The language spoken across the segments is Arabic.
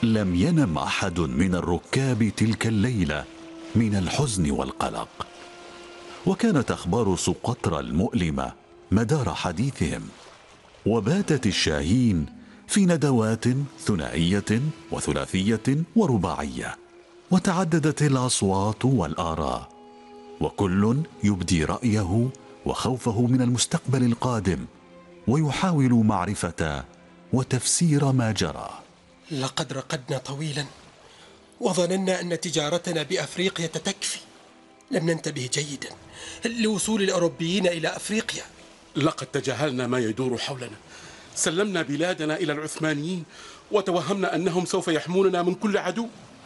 لم ينم أحد من الركاب تلك الليلة من الحزن والقلق، وكانت أخبار سقطرى المؤلمة مدار حديثهم. وباتت الشاهين في ندوات ثنائية وثلاثية ورباعية، وتعددت الأصوات والآراء، وكل يبدي رأيه وخوفه من المستقبل القادم، ويحاول معرفة وتفسير ما جرى. لقد رقدنا طويلا وظننا أن تجارتنا بأفريقيا تكفي. لم ننتبه جيدا لوصول الأوروبيين إلى أفريقيا. لقد تجاهلنا ما يدور حولنا، سلمنا بلادنا إلى العثمانيين وتوهمنا أنهم سوف يحموننا من كل عدو.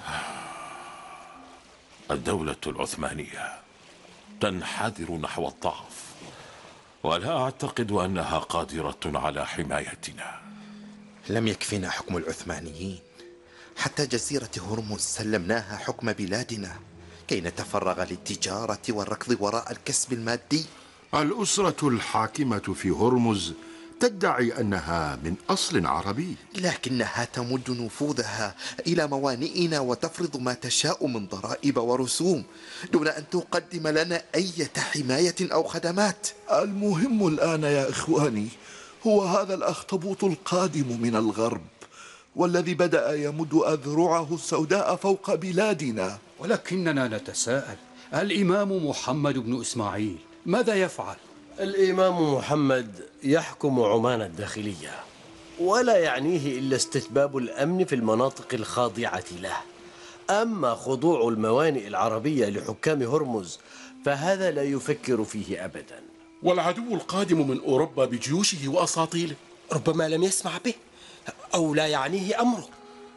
الدولة العثمانية تنحدر نحو الضعف، ولا أعتقد أنها قادرة على حمايتنا. لم يكفنا حكم العثمانيين، حتى جزيرة هرمز سلمناها حكم بلادنا كي نتفرغ للتجارة والركض وراء الكسب المادي. الأسرة الحاكمة في هرمز تدعي أنها من أصل عربي، لكنها تمد نفوذها إلى موانئنا وتفرض ما تشاء من ضرائب ورسوم دون أن تقدم لنا أي حماية أو خدمات. المهم الآن يا إخواني هو هذا الأخطبوط القادم من الغرب، والذي بدأ يمد أذرعه السوداء فوق بلادنا. ولكننا نتساءل، الإمام محمد بن إسماعيل ماذا يفعل؟ الإمام محمد يحكم عمان الداخلية، ولا يعنيه إلا استتباب الأمن في المناطق الخاضعة له. أما خضوع الموانئ العربية لحكام هرمز فهذا لا يفكر فيه أبدا. والعدو القادم من أوروبا بجيوشه وأساطيله ربما لم يسمع به أو لا يعنيه أمره.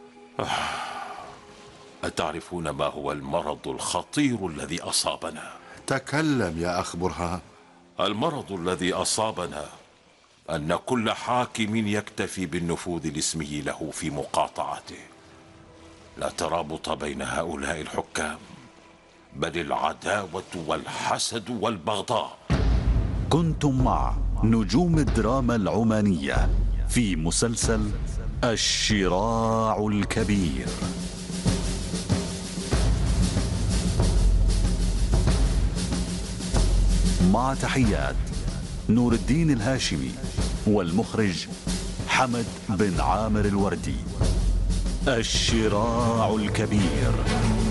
أتعرفون ما هو المرض الخطير الذي أصابنا؟ تكلم يا أخ برهان. المرض الذي أصابنا أن كل حاكم يكتفي بالنفوذ الاسمي له في مقاطعته. لا ترابط بين هؤلاء الحكام، بل العداوة والحسد والبغضاء. كنتم مع نجوم الدراما العمانية في مسلسل الشراع الكبير. مع تحيات نور الدين الهاشمي، والمخرج حمد بن عامر الوردي. الشراع الكبير.